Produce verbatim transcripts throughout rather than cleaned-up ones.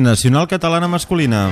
Nacional Catalana Masculina.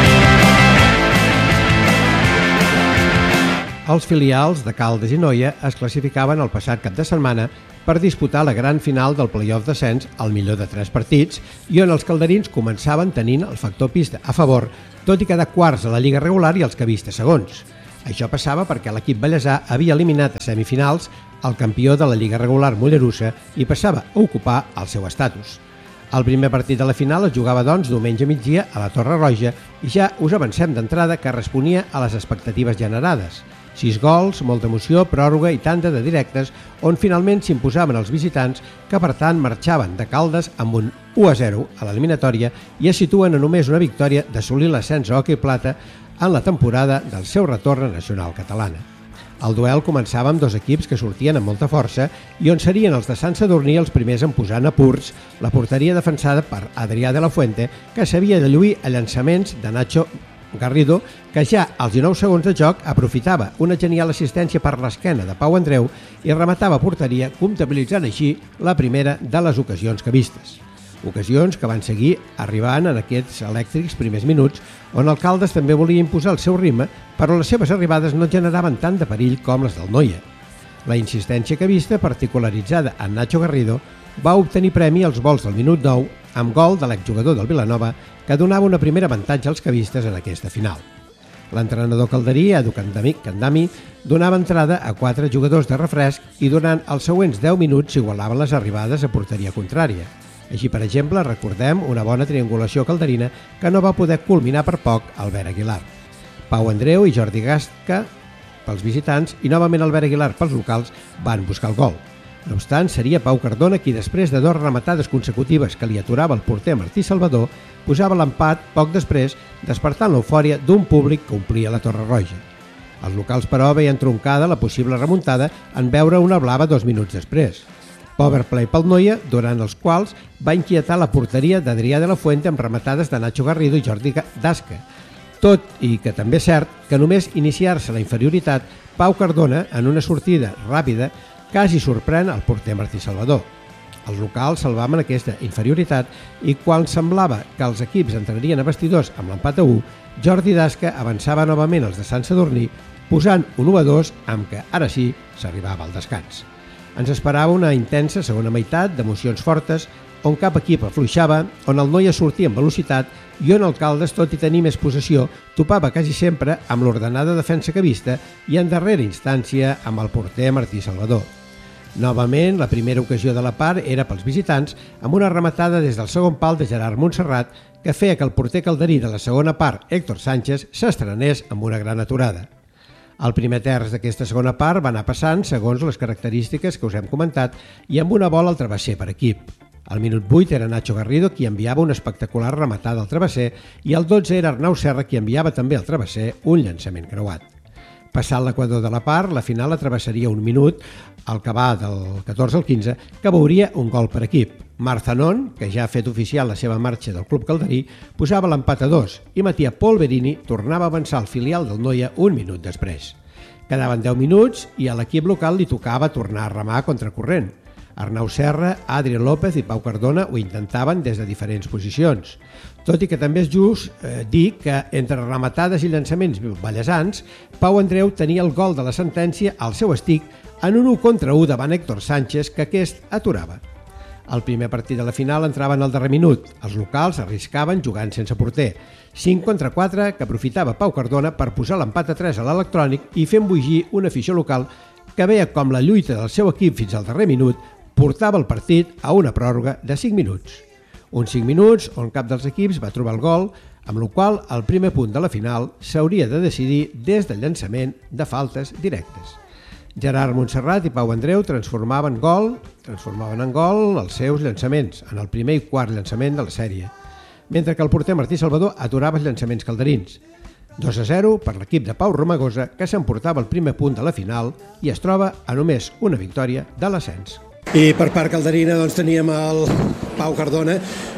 Els filials de Caldes i Noia es classificaven el passat cap de setmana per disputar la gran final del play-off d'ascens al millor de tres partits i on els calderins començaven tenint el factor pista a favor, tot i quedar quarts a la lliga regular i els cavistes segons. Això passava perquè l'equip ballesà havia eliminat a semifinals el campió de la lliga regular Mollerussa i passava a ocupar el seu estatus. El primer partit de la final es jugava, doncs, diumenge a migdia a la Torre Roja i ja us avancem d'entrada que responia a les expectatives generades. Sis gols, molta emoció, pròrroga i tanda de directes on finalment s'imposaven els visitants que per tant marxaven de Caldes amb un u a zero a l'eliminatòria i es situen a només una victòria d'assolir l'ascens a hoquei plata en la temporada del seu retorn a Nacional Catalana. El duel començava amb dos equips que sortien amb molta força i on serien els de Sant Sadurní els primers en posar en apurs la porteria defensada per Adrià de la Fuente, que s'havia de lluir a llançaments de Nacho Garrido, que ja als dinou segons de joc aprofitava una genial assistència per l'esquena de Pau Andreu i rematava a porteria, comptabilitzant així la primera de les ocasions que vistes. Ocasions que van seguir arribant en aquests elèctrics primers minuts, on el Caldes també volia imposar el seu ritme, però les seves arribades no generaven tant de perill com les del Noia. La insistència que vista, particularitzada en Nacho Garrido, va obtenir premi als vols del minut nou amb gol de l'exjugador del Vilanova que donava una primera avantatge als cavistes en aquesta final. L'entrenador calderí, Edu Candami, donava entrada a quatre jugadors de refresc i durant els següents deu minuts s'igualaven les arribades a porteria contrària. Així, per exemple, recordem una bona triangulació calderina que no va poder culminar per poc Albert Aguilar. Pau Andreu i Jordi Gasca pels visitants i novament Albert Aguilar pels locals van buscar el gol. No obstant, seria Pau Cardona qui, després de dues rematades consecutives que li aturava el porter Martí Salvador, posava l'empat poc després, despertant l'eufòria d'un públic que omplia la Torre Roja. Els locals, però, veien troncada la possible remuntada en veure una blava dos minuts després. Power play pel Noia, durant els quals va inquietar la porteria d'Adrià de la Fuente amb rematades de Nacho Garrido i Jordi Dasca. Tot i que també és cert que només iniciar-se la inferioritat, Pau Cardona, en una sortida ràpida, quasi sorprèn el porter Martí Salvador. Els locals salvaven aquesta inferioritat i quan semblava que els equips entrarien a vestidors amb l'empat a u, Jordi Dasca avançava novament els de Sant Sadurní, posant un u a dos amb què ara sí s'arribava al descans. Ens esperava una intensa segona meitat d'emocions fortes, on cap equip afluixava, on el Noia sortia amb velocitat i on el Caldes, tot i tenir més possessió, topava quasi sempre amb l'ordenada defensa que vista i en darrera instància amb el porter Martí Salvador. Novament, la primera ocasió de la part era pels visitants amb una rematada des del segon pal de Gerard Montserrat que feia que el porter calderí de la segona part, Héctor Sánchez, s'estrenés amb una gran aturada. El primer terç d'aquesta segona part va anar passant segons les característiques que us hem comentat i amb una bola al travesser per equip. Al minut vuit era Nacho Garrido qui enviava una espectacular rematada al travesser i al dotze era Arnau Serra qui enviava també al travesser un llançament creuat. Passat l'equador de la part, la final atravessaria un minut, el que va del catorze al quinze, que veuria un gol per equip. Marzanon, que ja ha fet oficial la seva marxa del club calderí, posava l'empat a dos i Matia Polverini tornava a avançar al filial del Noia un minut després. Quedaven deu minuts i a l'equip local li tocava tornar a remar a contracorrent. Arnau Serra, Adrià López i Pau Cardona ho intentaven des de diferents posicions. Tot i que també és just eh, dir que entre rematades i llançaments ballesans, Pau Andreu tenia el gol de la sentència al seu estic en un u contra u davant Héctor Sánchez que aquest aturava. El primer partit de la final entrava en el darrer minut. Els locals arriscaven jugant sense porter. cinc contra quatre que aprofitava Pau Cardona per posar l'empat a tres a l'electrònic i fer embogir una afició local que veia com la lluita del seu equip fins al darrer minut portava el partit a una pròrroga de cinc minuts. Uns cinc minuts on cap dels equips va trobar el gol, amb la qual el primer punt de la final s'hauria de decidir des del llançament de faltes directes. Gerard Montserrat i Pau Andreu transformaven gol, transformaven en gol els seus llançaments en el primer i quart llançament de la sèrie, mentre que el porter Martí Salvador aturava els llançaments calderins. dos a zero per l'equip de Pau Romagosa, que s'emportava el primer punt de la final i es troba a només una victòria de l'ascens. I per part calderina doncs, teníem el Pau Cardona,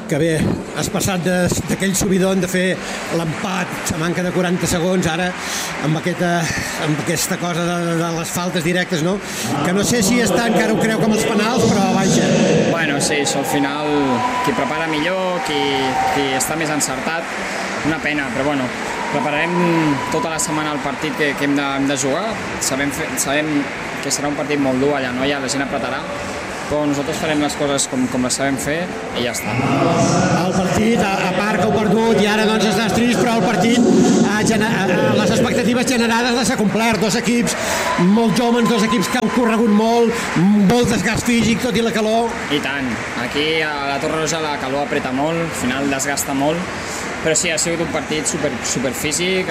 que bé, has passat d'aquell subidon de fer l'empat a manca de quaranta segons, ara amb aquesta, amb aquesta cosa de, de les faltes directes, no? Que no sé si està encara ho creu com els penals, però vaja. Bueno, sí, això al final qui prepara millor, qui, qui està més encertat, una pena, però bueno, prepararem tota la setmana el partit que, que hem, de, hem de jugar, sabem, fer, sabem que serà un partit molt dur allà, no? Ja la gent apretarà, però nosaltres farem les coses com, com les sabem fer i ja està. El partit, a, a part que heu perdut i ara doncs estàs trist, però el partit, a, a, les expectatives generades les ha complert. Dos equips molt joves, dos equips que han corregut molt, molt desgast físic, tot i la calor. I tant. Aquí a la Torre Roja la calor apreta molt, al final desgasta molt, però sí, ha sigut un partit super, super físic,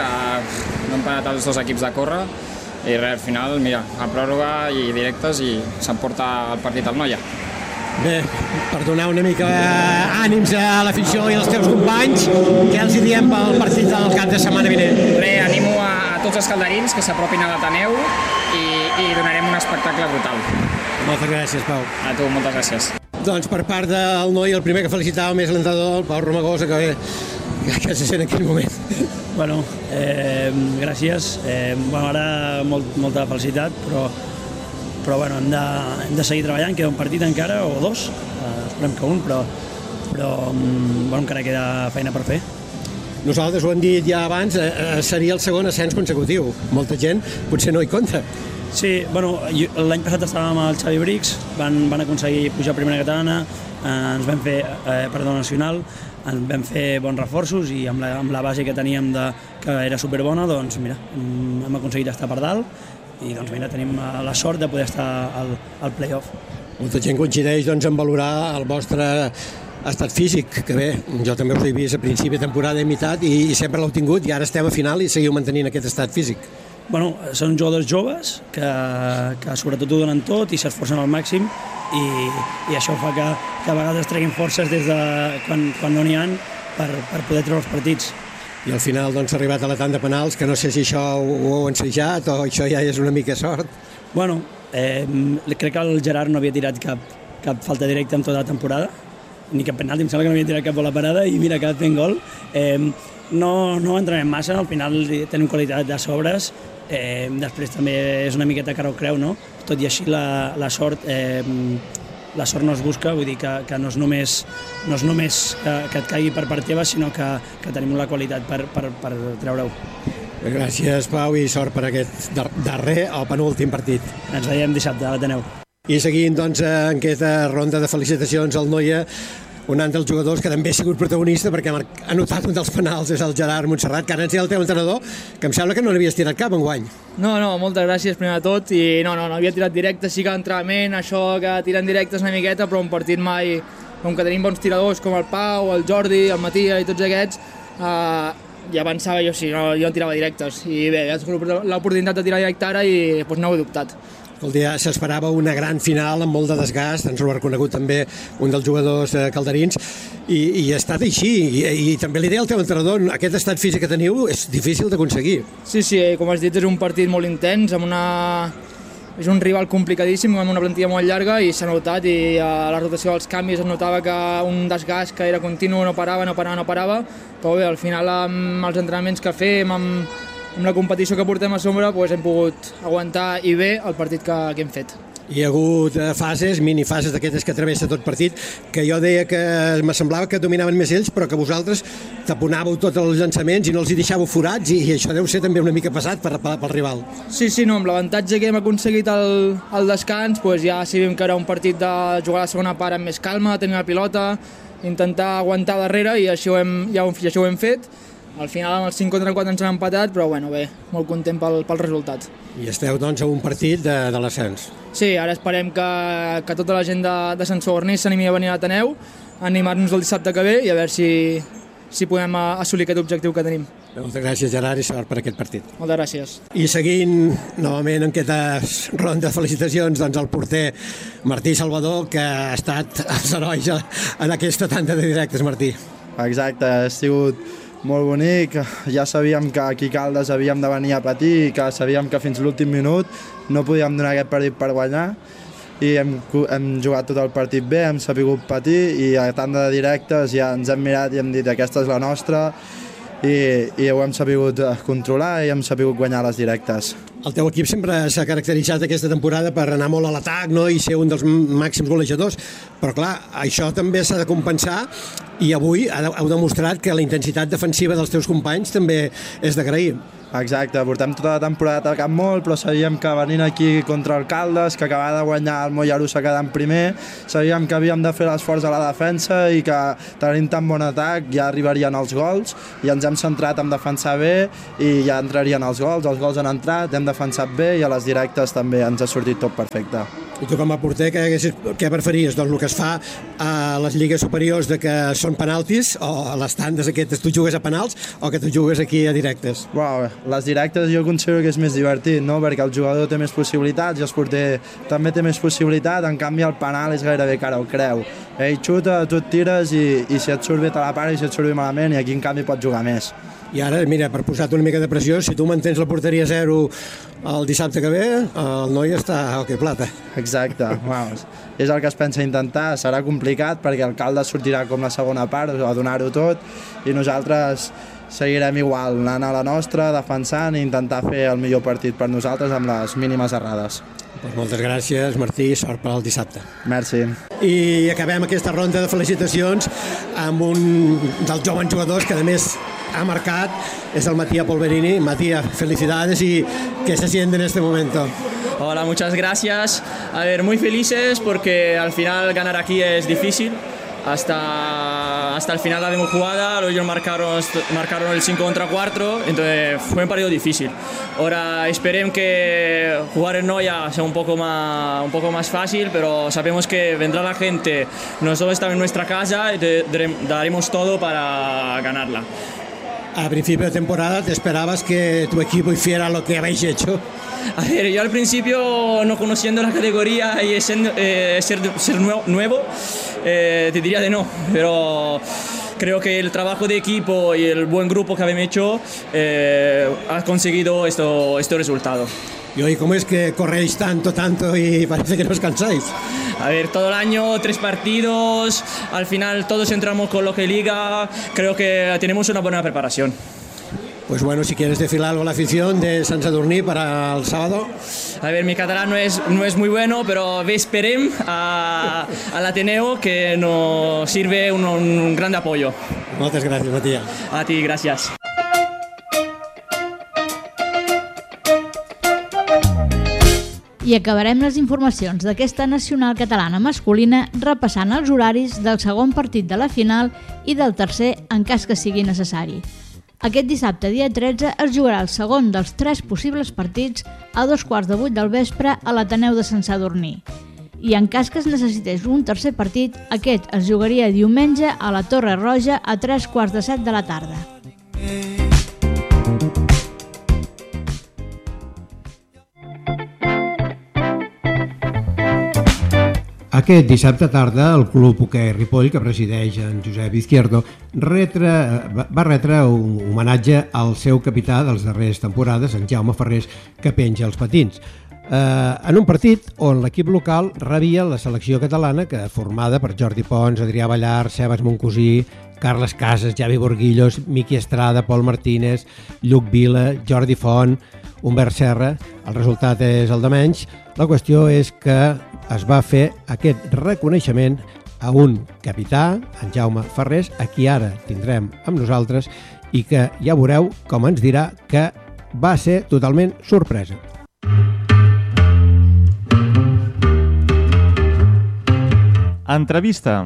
no han parat els dos equips de córrer, i res, al final, mira, a pròrroga i directes i s'emporta el partit al Noia. Bé, per donar una mica ànims a l'afició i als teus companys, què els diem pel partit del cap de setmana vinent? Bé, animo a, a tots els calderins que s'apropin a l'Ateneu i, i donarem un espectacle brutal. Moltes gràcies, Pau. A tu, moltes gràcies. Doncs per part del Noia, el primer que felicitava més l'entrenador, el Pau Romagosa, que bé, que se sent en aquell moment. Bueno, eh, gràcies. Eh, bueno, ara molt, molta felicitat, però, però bueno, hem, de, hem de seguir treballant, queda un partit encara, o dos, eh, esperem que un, però, però bueno, encara queda feina per fer. Nosaltres ho hem dit ja abans, eh, seria el segon ascens consecutiu. Molta gent potser no hi compta. Sí, bueno, l'any passat estàvem amb el Xavi Brix, van, van aconseguir pujar a primera catalana, eh, ens vam fer, eh, perdó, nacional, ens vam fer bons reforços i amb la, amb la base que teníem de, que era superbona, doncs mira, hem aconseguit estar per dalt i doncs mira, tenim la sort de poder estar al, al play-off. Molta gent coincideix doncs, en valorar el vostre estat físic, que bé, jo també us he vist a principi de temporada i meitat i, i sempre l'heu tingut i ara estem a final i seguiu mantenint aquest estat físic. Bueno, són jugadors joves que, que sobretot ho donen tot i s'esforcen al màxim i, i això fa que, que a vegades treguin forces des de quan, quan no n'hi ha per, per poder treure els partits. I al final doncs, s'ha arribat a la tanda de penals, que no sé si això ho, ho heu ensajat o això ja és una mica sort. Bueno, eh, crec que el Gerard no havia tirat cap, cap falta directa en tota la temporada, ni cap penalti, em sembla que no havia tirat cap bola parada i mira que fent gol. Eh, no, no entrenem massa, al final tenim qualitat de sobres. Eh, després també és una miqueta cara o creu, no? Tot i així la, la sort eh, la sort no es busca, vull dir que, que no és només, no és només que, que et caigui per part teva, sinó que, que tenim la qualitat per, per, per treure-ho. Gràcies, Pau, i sort per aquest darrer o penúltim partit. Ens veiem dissabte a l'Ateneu. I seguint doncs, en aquesta ronda de felicitacions al Noia, un dels jugadors que també ha sigut protagonista perquè ha anotat un dels penals és el Gerard Montserrat, que ara ens diu el teu entrenador, que em sembla que no l'havies tirat cap enguany. No, no, moltes gràcies primer de tot i no, no, no havia tirat directe, sí que l'entrenament, això que tiren directes una miqueta, però un partit mai, com que tenim bons tiradors com el Pau, el Jordi, el Matías i tots aquests, eh, ja pensava jo sí, no, jo no tirava directes i bé, ja he tingut l'oportunitat de tirar directe ara i doncs no ho he dubtat. Escolta, ja s'esperava una gran final amb molt de desgast, ens ho ha reconegut també un dels jugadors eh, calderins, i, i ha estat així, I, i també li deia al teu entrenador, aquest estat físic que teniu és difícil d'aconseguir. Sí, sí, com has dit, és un partit molt intens, amb una... és un rival complicadíssim, amb una plantilla molt llarga i s'ha notat, i a la rotació dels canvis es notava que un desgast que era continu, no parava, no parava, no parava, però bé, al final amb els entrenaments que fem, amb amb la competició que portem a sobre doncs hem pogut aguantar i bé el partit que, que hem fet. Hi ha hagut fases, minifases d'aquestes que travessa tot partit, que jo deia que me semblava que dominaven més ells, però que vosaltres taponàveu tots els llançaments i no els hi deixàveu forats, i això deu ser també una mica pesat per, per, pel rival. Sí, sí, no, amb l'avantatge que hem aconseguit al, al descans, doncs ja sabíem que era un partit de jugar la segona part amb més calma, tenir la pilota, intentar aguantar darrere, i així ho hem, ja ho, així ho hem fet. Al final amb el cinc contra quatre ens han empatat, però bueno, bé, molt content pel, pel resultat. I esteu doncs a un partit de, de l'ascens. Sí, ara esperem que, que tota la gent de, de Sant Sadurní s'animi a venir a l'Ateneu, animar-nos el dissabte que ve i a veure si, si podem assolir aquest objectiu que tenim. Moltes gràcies, Gerard, i sort per aquest partit. Moltes gràcies. I seguint novament en aquesta ronda de felicitacions doncs, al porter Martí Salvador, que ha estat els herois en aquesta tanda de directes, Martí. Exacte, ha sigut molt bonic, ja sabíem que aquí a Caldes havíem de venir a patir i que sabíem que fins l'últim minut no podíem donar aquest partit per guanyar i hem, hem jugat tot el partit bé, hem sabut patir i a tanda de directes ja ens hem mirat i hem dit aquesta és la nostra i, i ho hem sabut controlar i hem sabut guanyar les directes. El teu equip sempre s'ha caracteritzat aquesta temporada per anar molt a l'atac, no? I ser un dels màxims golejadors, però clar, això també s'ha de compensar i avui heu demostrat que la intensitat defensiva dels teus companys també és d'agrair. Exacte, portem tota la temporada atacant molt, però sabíem que venint aquí contra el Caldes, que acabava de guanyar el Mollerussa quedant primer, sabíem que havíem de fer l'esforç a la defensa i que tenint tan bon atac ja arribarien els gols i ens hem centrat en defensar bé i ja entrarien els gols, els gols han entrat, hem defensat bé i a les directes també ens ha sortit tot perfecte. I tu com a porter què, què preferies? Doncs el que es fa a les lligues superiors de que són penaltis o a les tandes aquestes tu jugues a penals o que tu jugues aquí a directes? Wow, les directes jo considero que és més divertit, no? Perquè el jugador té més possibilitats i el porter també té més possibilitat, en canvi el penal és gairebé cara o creu. Ell xuta, tu et tires i, i si et surt bé te la para i si et surt bé malament i aquí en canvi pots jugar més. I ara, mira, per posar-te una mica de pressió, si tu mantens la porteria zero el dissabte que ve, el noi està al que plata. Exacte, vamos. És el que es pensa intentar, serà complicat perquè el Caldes sortirà com la segona part, a donar-ho tot, i nosaltres seguirem igual, anant a la nostra, defensant i intentar fer el millor partit per nosaltres amb les mínimes errades. Pues moltes gràcies, Martí, sort per al dissabte. Merci. I acabem aquesta ronda de felicitacions amb un dels joves jugadors que a més ha marcat, es el Matías Polverini. Matías, felicidades y ¿qué se siente en este momento? Hola, muchas gracias. A ver, muy felices porque al final ganar aquí es difícil. Hasta, hasta el final de la demo jugada, luego ellos marcaron, marcaron el cinco contra cuatro, entonces fue un partido difícil. Ahora esperemos que jugar en Noia sea un poco más, un poco más fácil, pero sabemos que vendrá la gente, nosotros estamos en nuestra casa y te, daremos todo para ganarla. A principio de temporada te esperabas que tu equipo hiciera lo que habéis hecho. A ver, yo al principio, no conociendo la categoría y siendo, eh, ser, ser nuevo, eh, te diría de no, pero creo que el trabajo de equipo y el buen grupo que habéis hecho eh, ha conseguido esto, este resultado. Y hoy, ¿cómo es que corréis tanto, tanto y parece que no os cansáis? A ver, todo el año, tres partidos, al final todos entramos con lo que liga, creo que tenemos una buena preparación. Pues bueno, si quieres decir algo a la afición de Sant Sadurní para el sábado. A ver, mi catalán no es, no es muy bueno, pero esperem a, al Ateneo que nos sirve un, un gran apoyo. Moltes gràcies, Matías. A ti, gràcies. I acabarem les informacions d'aquesta nacional catalana masculina repassant els horaris del segon partit de la final i del tercer en cas que sigui necessari. Aquest dissabte, dia tretze, es jugarà el segon dels tres possibles partits a dos quarts de vuit del vespre a l'Ateneu de Sant Sadurní. I en cas que es necessités un tercer partit, aquest es jugaria diumenge a la Torre Roja a tres quarts de set de la tarda. Aquest dissabte tarda, el Club Hoquei Ripoll, que presideix en Josep Izquierdo, retre, va retre un homenatge al seu capità dels darreres temporades, en Jaume Ferrés, que penja els patins. Eh, en un partit on l'equip local rebia la selecció catalana, que formada per Jordi Pons, Adrià Ballar, Sebas Moncosí, Carles Casas, Javi Borguillos, Miqui Estrada, Pol Martínez, Lluc Vila, Jordi Font, Humbert Serra. El resultat és el de menys. La qüestió és que es va fer aquest reconeixement a un capità, en Jaume Ferrés, a qui ara tindrem amb nosaltres i que ja veureu com ens dirà que va ser totalment sorpresa. Entrevista.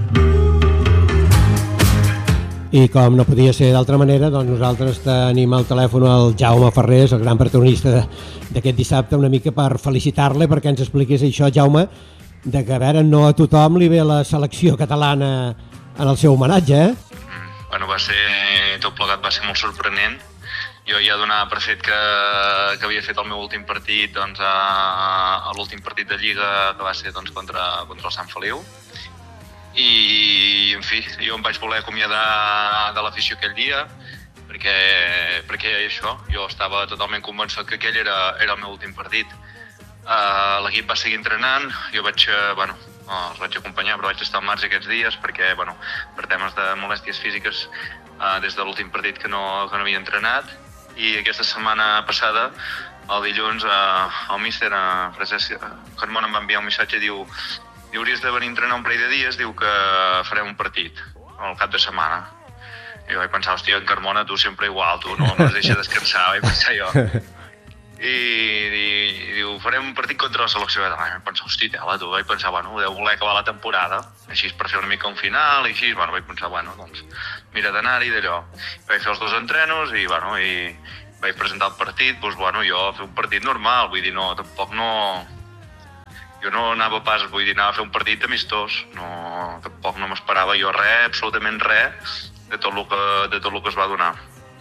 I com no podia ser d'altra manera, doncs nosaltres tenim al telèfon el Jaume Ferrés, el gran protagonista d'aquest dissabte, una mica per felicitar-le perquè ens expliqués això, Jaume, de que a veure, no a tothom li ve la selecció catalana en el seu homenatge, eh? Bueno, va ser, tot plegat va ser molt sorprenent. Jo ja donava per fet que, que havia fet el meu últim partit, doncs, a, a l'últim partit de Lliga, que va ser doncs, contra, contra el Sant Feliu. I, en fi, jo em vaig voler acomiadar de l'afició aquell dia perquè, perquè això, jo estava totalment convençut que aquell era, era el meu últim partit. Uh, l'equip va seguir entrenant, jo vaig, uh, bueno, els vaig acompanyar, però vaig estar al marge aquests dies perquè, bueno, per temes de molèsties físiques, uh, des de l'últim partit que no, que no havia entrenat, i aquesta setmana passada, el dilluns, uh, el míster uh, Francesc Carmona em va enviar un missatge, diu, diu hauries de venir a entrenar un parell de dies, diu que farem un partit al cap de setmana. I jo vaig pensar, hòstia, en Carmona, tu sempre igual, tu no, no es deixa descansar, vaig pensar jo. I, i, i diu, farem un partit contra la selecció catalana. Vaig pensar, hosti, tela, tu, vaig pensar, bueno, deu voler acabar la temporada, així per fer una mica un final, i així, bueno, vaig pensar, bueno, doncs, mira d'anar-hi d'allò. Vaig fer els dos entrenos i, bueno, i vaig presentar el partit, doncs, bueno, jo a fer un partit normal, vull dir, no, tampoc no... Jo no anava pas, vull dir, anava a fer un partit amistós, no, tampoc no m'esperava jo res, absolutament res, de tot el que, de tot el que es va donar.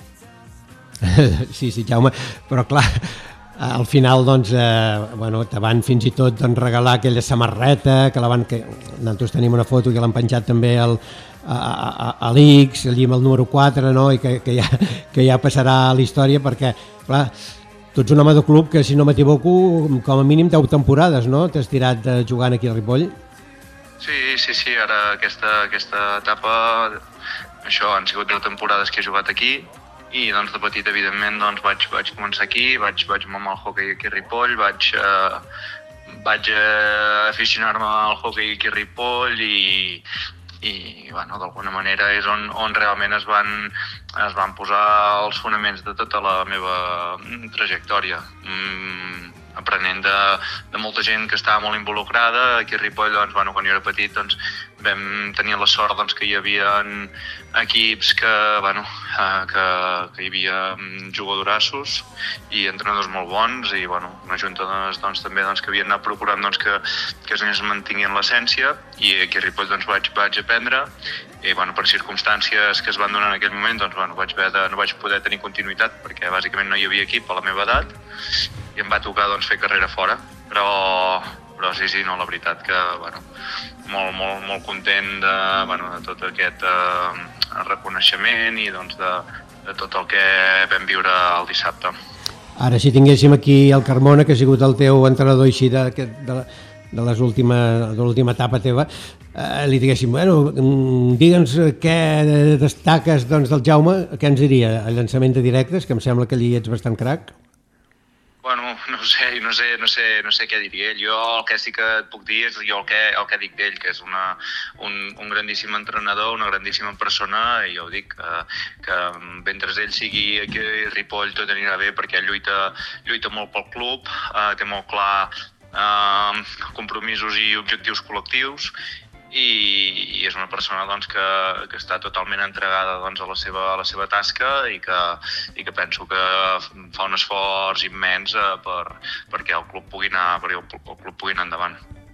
Sí, sí, Jaume, però clar, al final, doncs, eh, bueno, te van fins i tot doncs, regalar aquella samarreta, que la van, que nosaltres tenim una foto que l'han penjat també al, a, a, a l'X, allí amb el número quatre, no? I que, que, ja, que ja passarà a la història, perquè, clar, tu ets un home de club que, si no m'equivoco, com a mínim deu temporades, no? T'has tirat eh, jugant aquí a Ripoll? Sí, sí, sí, ara aquesta, aquesta etapa, això, han sigut deu temporades que he jugat aquí, i doncs de petit, evidentment, doncs, vaig, vaig començar aquí, vaig, vaig mamar el hoquei aquí a Ripoll, vaig, eh, vaig eh, aficionar-me al hoquei aquí a Ripoll i, i bueno, d'alguna manera és on, on realment es van, es van posar els fonaments de tota la meva trajectòria. Mm, aprenent de, de molta gent que estava molt involucrada. Aquí a Ripoll, doncs, bueno, quan jo era petit, doncs, vam tenir la sort doncs, que hi havia equips que, bueno, eh, que, que hi havia jugadorassos i entrenadors molt bons i, bueno, una junta doncs, doncs, també doncs, que havien anat procurant doncs, que, que es anés mantinguent l'essència, i aquí a Ripoll doncs, vaig, vaig aprendre i, bueno, per circumstàncies que es van donar en aquell moment, doncs, bueno, vaig haver de, no vaig poder tenir continuïtat perquè bàsicament no hi havia equip a la meva edat i em va tocar doncs, fer carrera fora, però, però sí, sí, no, la veritat que, bueno, molt, molt, molt content de, bueno, de tot aquest eh, reconeixement i doncs, de, de tot el que vam viure el dissabte. Ara, si tinguéssim aquí el Carmona, que ha sigut el teu entrenador així de, de, de les última, de l'última etapa teva, eh, li diguéssim, bueno, digue'ns què destaques doncs, del Jaume, què ens diria? El llançament de directes, que em sembla que allí ets bastant crac. Bueno, no sé, no sé, no sé, no sé què diria ell. Jo el que sí que et puc dir és jo el que, el que dic d'ell, que és una, un, un grandíssim entrenador, una grandíssima persona, i jo ho dic, que, que mentre ell sigui aquí a Ripoll tot anirà bé perquè ell lluita, lluita molt pel club, eh, té molt clar eh, compromisos i objectius col·lectius, i, i és una persona doncs, que, que està totalment entregada doncs, a, la seva, a la seva tasca i que, i que penso que fa un esforç immens eh, per, perquè el club pugui anar, perquè el, el club pugui anar endavant.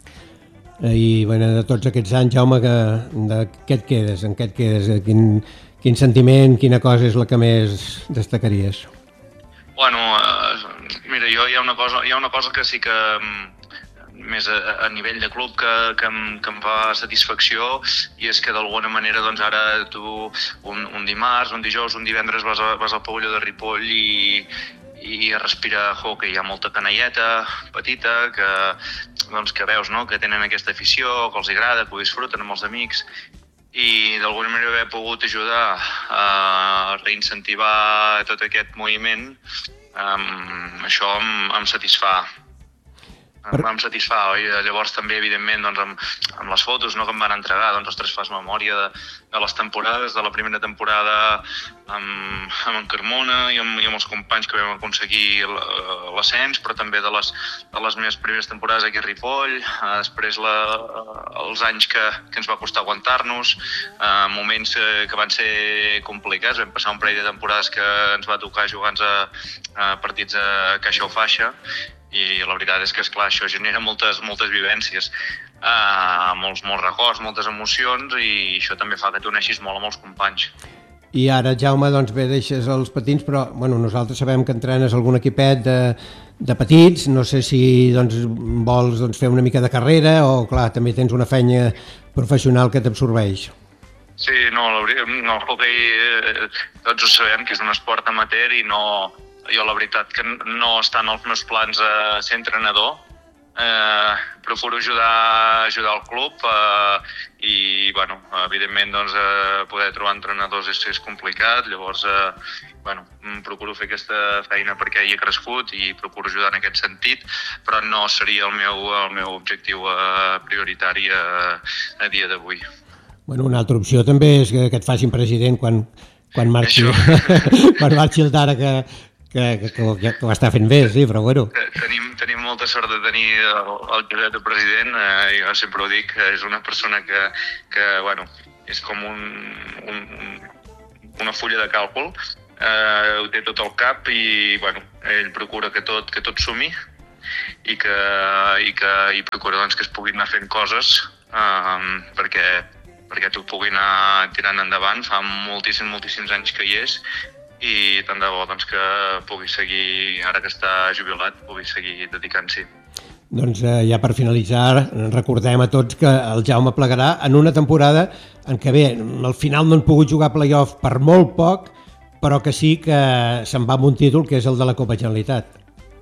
I bueno, de tots aquests anys, Jaume, que, de què et quedes? En què et quedes? Quin, quin sentiment, quina cosa és la que més destacaries? Bueno, eh, mira, jo hi ha una cosa, hi ha una cosa que sí que més a, a nivell de club que, que, em, que em fa satisfacció, i és que d'alguna manera doncs ara tu un, un dimarts, un dijous, un divendres vas, a, vas al pavelló de Ripoll i, i a respirar hoquei. Hi ha molta canalleta petita que, doncs, que veus, no?, que tenen aquesta afició, que els agrada, que ho disfruten amb els amics, i d'alguna manera haver pogut ajudar a reincentivar tot aquest moviment, um, això em, em satisfà. Per... Em satisfà, oi? Llavors també, evidentment, doncs, amb, amb les fotos, no?, que em van entregar, doncs, ostres, fas memòria de, de les temporades, de la primera temporada amb, amb en Carmona i amb, i amb els companys que vam aconseguir l'ascens, però també de les, de les meves primeres temporades aquí a Ripoll, eh, després la, els anys que, que ens va costar aguantar-nos, eh, moments que van ser complicats, vam passar un parell de temporades que ens va tocar jugar-nos a, a partits a caixa o faixa, i la veritat és que, esclar, això genera moltes, moltes vivències, uh, molts, molts records, moltes emocions, i això també fa que t'uneixis molt amb els companys. I ara, Jaume, doncs bé, deixes els patins, però bueno, nosaltres sabem que entrenes algun equipet de, de petits, no sé si doncs, vols doncs, fer una mica de carrera o, clar, també tens una feina professional que t'absorbeix. Sí, no, no, el hoquei, eh, tots ho sabem que és un esport amateur i no... Jo la veritat que no està en els meus plans a ser entrenador, eh, procuro ajudar, ajudar el club eh, i, bueno, evidentment, doncs, eh, poder trobar entrenadors és, és complicat, llavors, eh, bueno, procuro fer aquesta feina perquè hi he crescut i procuro ajudar en aquest sentit, però no seria el meu, el meu objectiu eh, prioritari a, a dia d'avui. Bueno, una altra opció també és que, que et facin president quan, quan marxi, quan marxi el Tara, que, que, que, que, que ho està fent bé, sí, però bueno. Tenim, tenim molta sort de tenir el, el Josep de president, eh, jo sempre ho dic, és una persona que, que bueno, és com un, un, una fulla de càlcul, eh, ho té tot al cap i, bueno, ell procura que tot, que tot sumi i que, i que i procura, doncs, que es puguin anar fent coses eh, perquè perquè t'ho pugui anar tirant endavant. Fa moltíssims, moltíssims anys que hi és i tant de bo, doncs, que pugui seguir, ara que està jubilat, pugui seguir dedicant-s'hi. Doncs eh, ja per finalitzar, recordem a tots que el Jaume plegarà en una temporada en què, bé, al final no han pogut jugar playoff per molt poc, però que sí que se'n va amb un títol, que és el de la Copa Generalitat.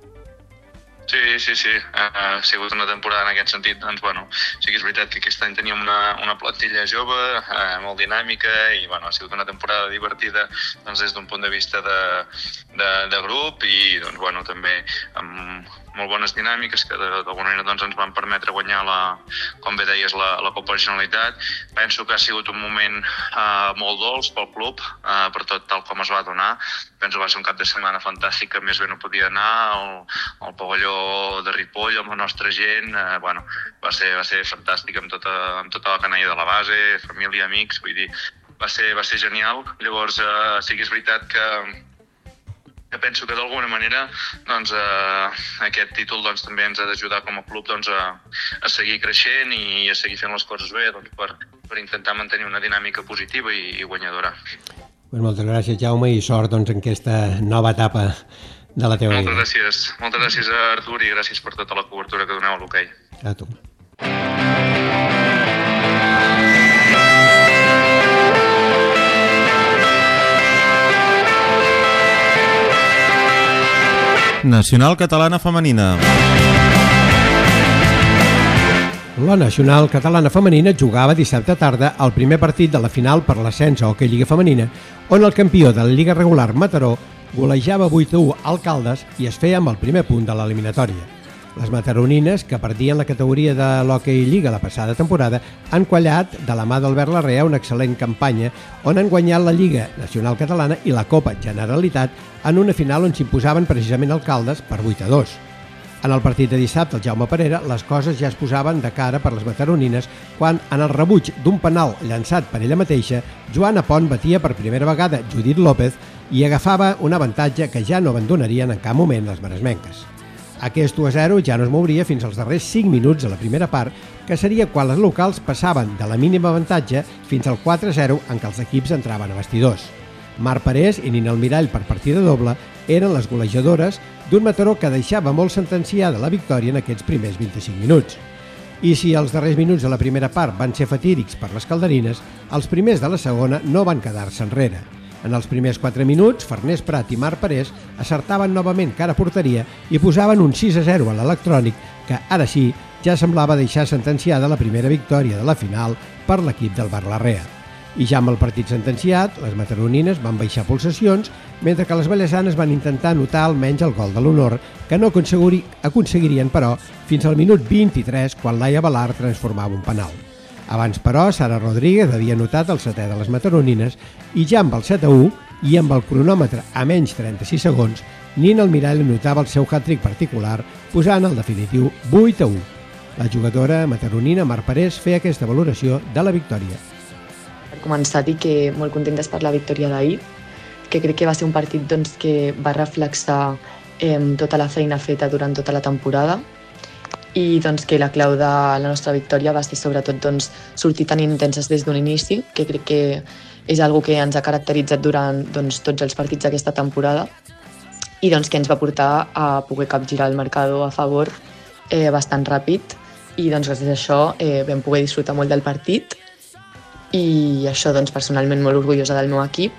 Sí, sí, sí. Ha sigut una temporada en aquest sentit. Doncs, bueno, sí que és veritat que aquest any teníem una, una plantilla jove, eh, molt dinàmica i, bueno, ha sigut una temporada divertida, doncs, des d'un punt de vista de, de, de grup i, doncs, bueno, també amb molt bones dinàmiques que d'alguna manera, doncs, ens van permetre guanyar, la, com bé deies, la, la Copa Generalitat. Penso que ha sigut un moment eh, molt dolç pel club, eh, per tot tal com es va donar. Penso que va ser un cap de setmana fantàstic, que més bé no podia anar, al, al pavelló de Ripoll, amb la nostra gent, eh, bueno, va ser, va ser fantàstic amb tota, amb tota la canalla de la base, família, amics, vull dir, va ser, va ser genial. Llavors, eh, sí que és veritat que que penso que d'alguna manera, doncs, eh, aquest títol, doncs, també ens ha d'ajudar com a club, doncs, a, a seguir creixent i a seguir fent les coses bé, doncs, per, per intentar mantenir una dinàmica positiva i, i guanyadora. Pues moltes gràcies, Jaume, i sort, doncs, en aquesta nova etapa de la teva moltes vida. Gràcies. Moltes gràcies a Artur i gràcies per tota la cobertura que doneu a l'hoquei. A tu. Nacional Catalana Femenina. La Nacional Catalana Femenina jugava dissabte tarda el primer partit de la final per l'ascens a Hoquei Lliga Femenina, on el campió de la Lliga Regular Mataró golejava vuit a u al Caldes i es feia amb el primer punt de l'eliminatòria. Les mataronines, que perdien la categoria de l'Hoquei Lliga la passada temporada, han quallat de la mà d'Albert Larrea una excel·lent campanya on han guanyat la Lliga Nacional Catalana i la Copa Generalitat en una final on s'imposaven precisament el Caldes per vuit a dos. En el partit de dissabte, el Jaume Parera, les coses ja es posaven de cara per les mataronines quan, en el rebuig d'un penal llançat per ella mateixa, Joana Pont batia per primera vegada Judit López i agafava un avantatge que ja no abandonarien en cap moment les maresmenques. Aquest u a zero ja no es mouria fins als darrers cinc minuts de la primera part, que seria quan les locals passaven de la mínima avantatge fins al quatre a zero en què els equips entraven a vestidors. Marc Parés i Nina Almirall per partida doble eren les golejadores d'un Mataró que deixava molt sentenciada la victòria en aquests primers vint-i-cinc minuts. I si els darrers minuts de la primera part van ser fatídics per les calderines, els primers de la segona no van quedar-se enrere. En els primers quatre minuts, Farners Prat i Marc Parés acertaven novament cara a porteria i posaven un sis a zero a l'electrònic que, ara sí, ja semblava deixar sentenciada la primera victòria de la final per l'equip del Bar Larrea. I ja amb el partit sentenciat, les mataronines van baixar pulsacions, mentre que les vallesanes van intentar anotar almenys el gol de l'honor, que no aconseguirien, però, fins al minut vint-i-tres, quan Laia Balar transformava un penal. Abans, però, Sara Rodríguez havia anotat el setè de les mataronines i ja amb el set a u i amb el cronòmetre a menys trenta-sis segons, Nina Almirall anotava el seu hat-trick particular, posant el definitiu vuit a u. La jugadora mataronina Marc Parés feia aquesta valoració de la victòria. Per començar, dic que molt contentes per la victòria d'ahir, que crec que va ser un partit, doncs, que va reflexar eh, tota la feina feta durant tota la temporada i, doncs, que la clau de la nostra victòria va ser sobretot, doncs, sortir tan intenses des d'un inici, que crec que és algo que ens ha caracteritzat durant, doncs, tots els partits d'aquesta temporada i, doncs, que ens va portar a poder capgirar el marcador a favor eh, bastant ràpid i, doncs, gràcies a això eh, vam poder disfrutar molt del partit i això, doncs, personalment molt orgullosa del meu equip.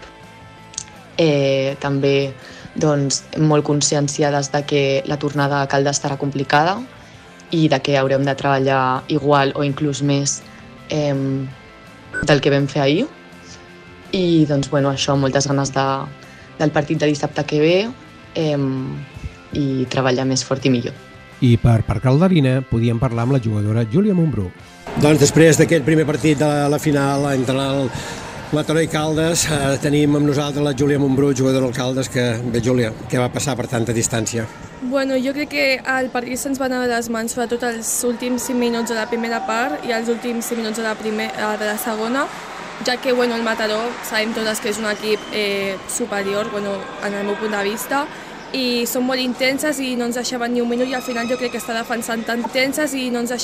Eh, també, doncs, molt conscienciades de que la tornada a Caldes serà complicada i de que haurem de treballar igual o inclús més eh, del que vam fer ahir. I doncs, bueno, això, moltes ganes de, del partit de dissabte que ve eh, i treballar més fort i millor. I per Parc Calderina podíem parlar amb la jugadora Júlia Montbrú. Doncs després d'aquest primer partit de la final entre el Mataró i Caldes, eh, tenim amb nosaltres la Júlia Montbrú, jugadora del Caldes, que bé, Júlia, què va passar per tanta distància? Bueno, jo crec que el partit se'ns va anar de les mans, sobretot els últims cinc minuts de la primera part i els últims cinc minuts de la, primer, de la segona, ja que bueno, el Mataró sabem totes que és un equip eh, superior, bueno, en el meu punt de vista, i són molt intenses i no ens deixaven ni un minut i al final jo crec que està defensant tan intenses i no ens